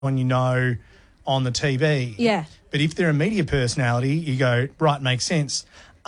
when you know on the TV. Yeah. But if they're a media personality, you go, right, makes sense.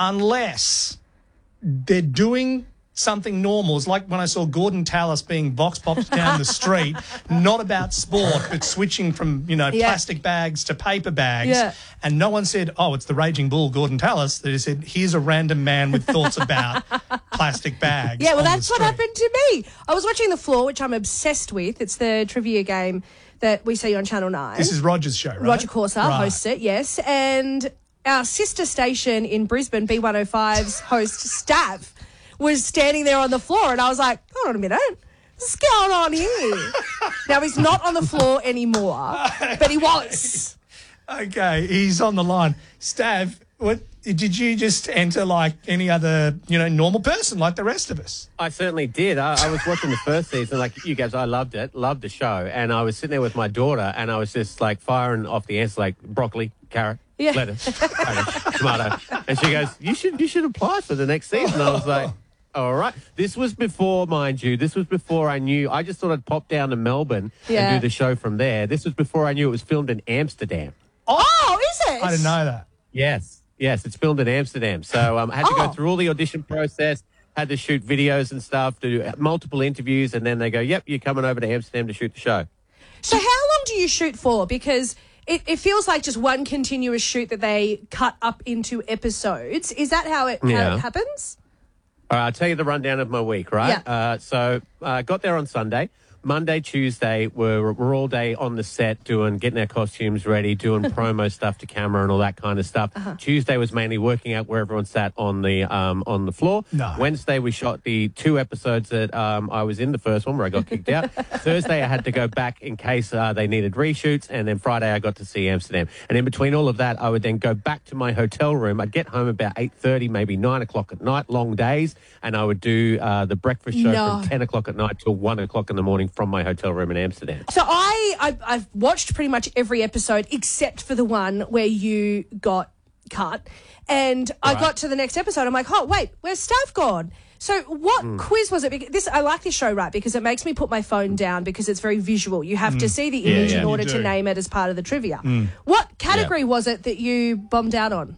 Unless they're doing something normal. It's like when I saw Gordon Tallis being vox popped down the street, not about sport, but switching from, plastic bags to paper bags. Yeah. And no one said, oh, it's the Raging Bull, Gordon Tallis. They just said, here's a random man with thoughts about plastic bags. Yeah, well, that's what happened to me. I was watching The Floor, which I'm obsessed with. It's the trivia game that we see on Channel 9. This is Roger's show, right? Roger Corser hosts it, yes. And our sister station in Brisbane, B105's host, Stav, was standing there on the floor, and I was like, hold on a minute, what's going on here? Now, he's not on the floor anymore, but he was. Okay, he's on the line. Stav, what did you just enter like any other, normal person like the rest of us? I certainly did. I was watching the first season, like you guys, I loved it, loved the show, and I was sitting there with my daughter, and I was just like firing off the answers like broccoli, carrot, lettuce, tomato, and she goes, "You should apply for the next season." I was like, all right. This was before, mind you, I knew. I just thought I'd pop down to Melbourne and do the show from there. This was before I knew it was filmed in Amsterdam. Oh, is it? I didn't know that. Yes, it's filmed in Amsterdam. So I had to go through all the audition process, had to shoot videos and stuff, do multiple interviews, and then they go, yep, you're coming over to Amsterdam to shoot the show. So how long do you shoot for? Because it feels like just one continuous shoot that they cut up into episodes. Is that how it happens? All right, I'll tell you the rundown of my week, right? Yeah. So I got there on Sunday. Monday, Tuesday, we're all day on the set getting our costumes ready, doing promo stuff to camera and all that kind of stuff. Tuesday was mainly working out where everyone sat on the floor. No. Wednesday, we shot the 2 episodes that I was in, the first one where I got kicked out. Thursday, I had to go back in case they needed reshoots. And then Friday, I got to see Amsterdam. And in between all of that, I would then go back to my hotel room. I'd get home about 8:30, maybe 9 o'clock at night, long days. And I would do the breakfast show from 10 o'clock at night till 1 o'clock in the morning from my hotel room in Amsterdam. So I've watched pretty much every episode except for the one where you got cut. And I got to the next episode. I'm like, oh, wait, where's Stav gone? So what quiz was it? Because I like this show, right, because it makes me put my phone down because it's very visual. You have to see the image in order to name it as part of the trivia. What category was it that you bombed out on?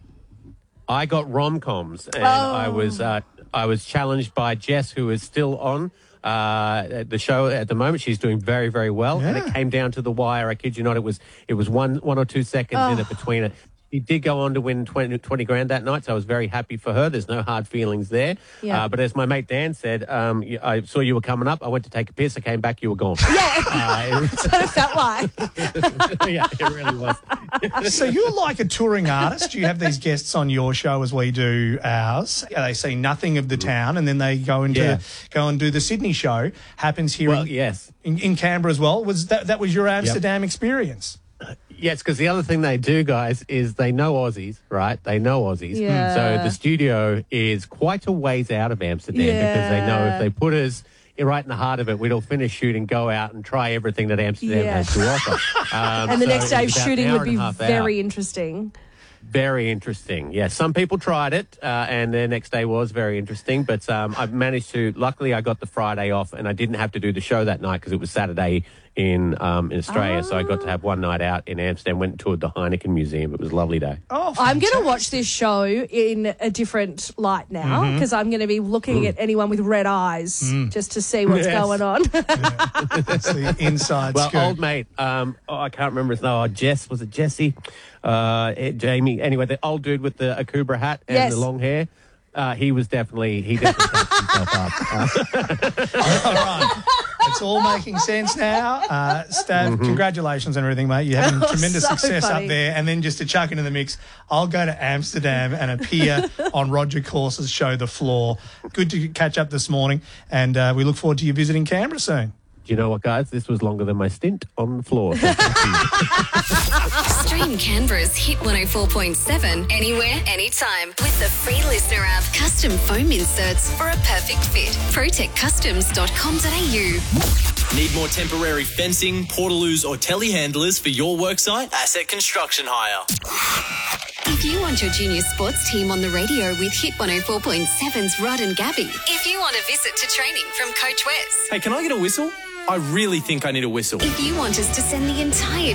I got rom-coms, and I was challenged by Jess, who is still on the show at the moment. She's doing very, very well, and it came down to the wire. I kid you not, it was one or 2 seconds in it between it. She did go on to win 20 grand that night, so I was very happy for her. There's no hard feelings there. Yeah. But as my mate Dan said, I saw you were coming up. I went to take a piss. I came back. You were gone. Yeah, that's what it felt like. Yeah, it really was. So you're like a touring artist. You have these guests on your show as we do ours. They see nothing of the town, and then they go and do the Sydney show. Happens here in Canberra as well. Was that was your Amsterdam experience? Yes, because the other thing they do, guys, is they know Aussies, right? They know Aussies. Yeah. So the studio is quite a ways out of Amsterdam because they know if they put us right in the heart of it, we'd all finish shooting, go out and try everything that Amsterdam has to offer. And the next day of shooting would be very interesting. Very interesting. Yeah, some people tried it, and their next day was very interesting. But I've managed to. Luckily, I got the Friday off, and I didn't have to do the show that night because it was Saturday in Australia. So I got to have one night out in Amsterdam. Went and toured the Heineken Museum. It was a lovely day. Oh, I'm going to watch this show in a different light now because I'm going to be looking at anyone with red eyes just to see what's going on. That's the inside scoop. Old mate, I can't remember his name. Oh, Jess, was it Jesse? Jamie. Anyway, the old dude with the Akubra hat and the long hair. He definitely touched himself up. All right. It's all making sense now. Stav, congratulations on everything, mate. You're having tremendous success up there. And then just to chuck into the mix, I'll go to Amsterdam and appear on Roger Corser's show, The Floor. Good to catch up this morning, and we look forward to you visiting Canberra soon. Do you know what, guys? This was longer than my stint on the floor. Stream Canberra's Hit 104.7 anywhere, anytime with the free listener app. Custom foam inserts for a perfect fit. protectcustoms.com.au. Need more temporary fencing, portaloos or telehandlers for your worksite? Asset Construction Hire. If you want your junior sports team on the radio with Hit 104.7's Rod and Gabby. If you want a visit to training from Coach Wes. Hey, can I get a whistle? I really think I need a whistle. If you want us to send the entire